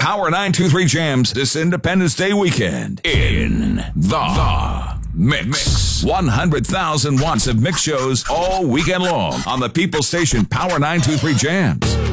Power 923 Jams this Independence Day weekend in the Mix. 100,000 watts of mix shows all weekend long on the People Station Power 923 Jams.